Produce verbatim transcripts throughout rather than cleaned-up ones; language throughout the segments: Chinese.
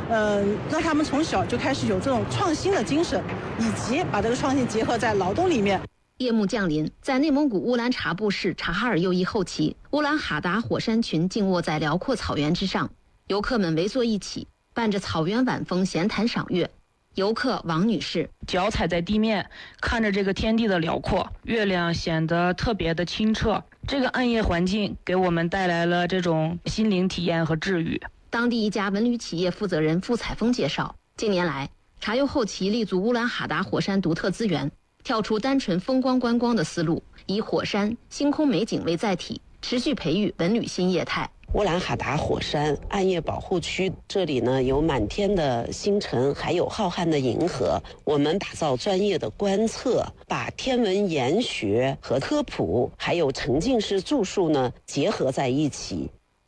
呃，让他们从小就开始有这种创新的精神，以及把这个创新结合在劳动里面。 夜幕降临，在内蒙古乌兰察布市察哈尔右翼后旗，乌兰哈达火山群静卧在辽阔草原之上，游客们围坐一起，伴着草原晚风闲谈赏月。游客王女士， 脚踩在地面，看着这个天地的辽阔，月亮显得特别的清澈。这个暗夜环境给我们带来了这种心灵体验和治愈。 当地一家文旅企业负责人付彩峰介绍，近年来察右后旗立足乌兰哈达火山独特资源，跳出单纯风光观光的思路，以火山、星空美景为载体，持续培育文旅新业态。 乌兰哈达火山暗夜保护区，这里呢有满天的星辰，还有浩瀚的银河。我们打造专业的观测，把天文研学和科普，还有沉浸式住宿呢结合在一起。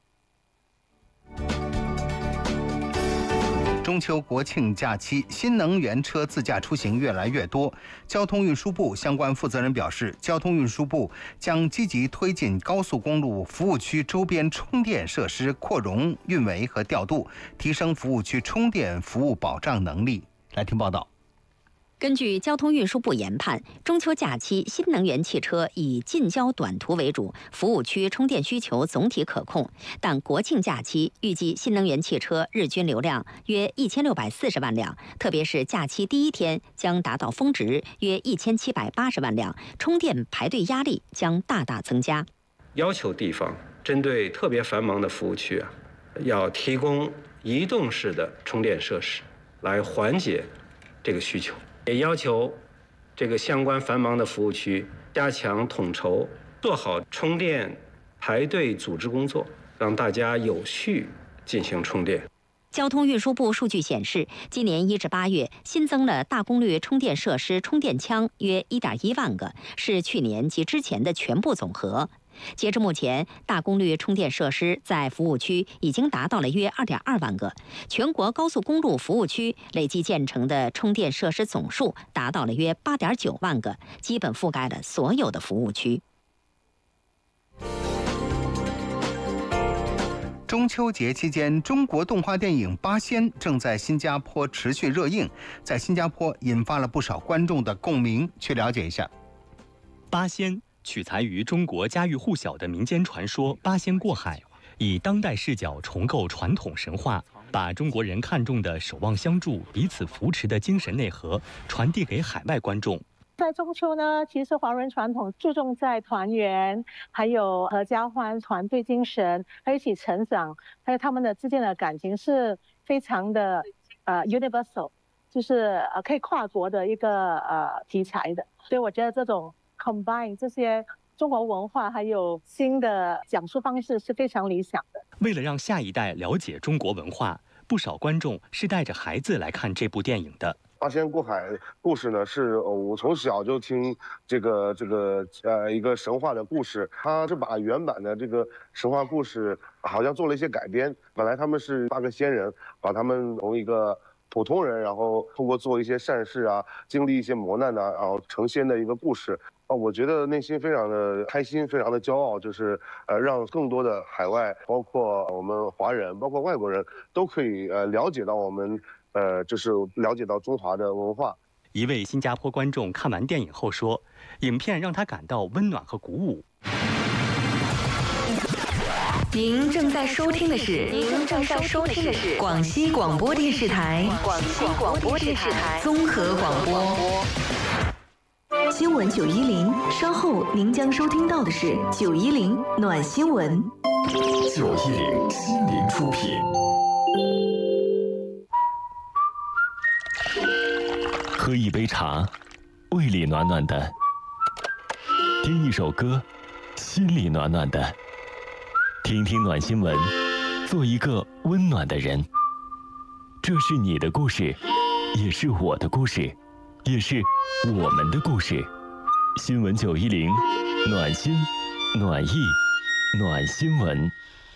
中秋国庆假期，新能源车自驾出行越来越多。交通运输部相关负责人表示，交通运输部将积极推进高速公路服务区周边充电设施扩容、运维和调度，提升服务区充电服务保障能力。来听报道。 根据交通运输部研判，中秋假期新能源汽车以近郊短途为主，服务区充电需求总体可控。但国庆假期预计新能源汽车日均流量约一千六百四十万辆，特别是假期第一天将达到峰值约一千七百八十万辆，充电排队压力将大大增加。 要求地方针对特别繁忙的服务区啊，要提供移动式的充电设施，来缓解这个需求。也要求这个相关繁忙的服务区加强统筹，做好充电排队组织工作，让大家有序进行充电。 交通运输部数据显示，今年一至八月新增了大功率充电设施充电枪约一点一万个，是去年及之前的全部总和。截至目前，大功率充电设施在服务区已经达到了约二点二万个，全国高速公路服务区累计建成的充电设施总数达到了约八点九万个，基本覆盖了所有的服务区。 中秋节期间，中国动画电影《八仙》正在新加坡持续热映，在新加坡引发了不少观众的共鸣。去了解一下， 八仙取材于中国家喻户晓的民间传说《八仙过海》，以当代视角重构传统神话，把中国人看重的守望相助、彼此扶持的精神内核传递给海外观众。 在中秋呢，其实华人传统注重在团圆，还有合家欢、团队精神，还有一起成长，还有他们的之间的感情是非常的呃 universal， 就是呃可以跨国的一个呃题材的。所以我觉得这种combine 这些中国文化还有新的讲述方式是非常理想的。 为了让下一代了解中国文化，不少观众是带着孩子来看这部电影的。 八仙过海故事呢，是我从小就听这个这个呃一个神话的故事，他是把原版的这个神话故事好像做了一些改编。本来他们是八个仙人，把他们从一个普通人，然后通过做一些善事啊，经历一些磨难啊，然后成仙的一个故事啊，我觉得内心非常的开心，非常的骄傲，就是呃让更多的海外，包括我们华人，包括外国人都可以呃了解到我们呃就是了解到中华的文化。 一位新加坡观众看完电影后说，影片让他感到温暖和鼓舞。 您正在收听的是您正在收听的是广西广播电视台广西广播电视台综合广播。新闻九一零，稍后您将收听到的是九一零暖新闻。 九一零心灵出品。喝一杯茶，胃里暖暖的；听一首歌，心里暖暖的。听听暖新闻，做一个温暖的人。这是你的故事，也是我的故事，也是我们的故事。新闻九一零，暖心、暖意、暖新闻。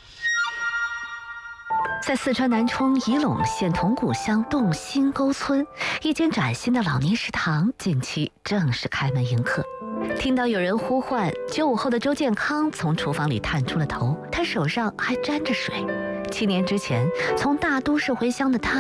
在四川南充仪陇县铜鼓乡洞新沟村，一间崭新的老年食堂近期正式开门迎客。听到有人呼唤，九五后的周健康从厨房里探出了头，他手上还沾着水。七年之前，从大都市回乡的他